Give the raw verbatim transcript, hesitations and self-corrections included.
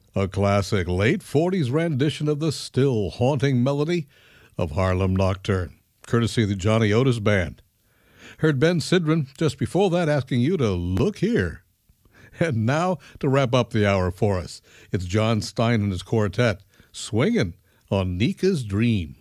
A classic late forties rendition of the still haunting melody of Harlem Nocturne, courtesy of the Johnny Otis Band. Heard Ben Sidran just before that asking you to look here. And now, to wrap up the hour for us, it's John Stein and his quartet, swinging on Nika's Dream.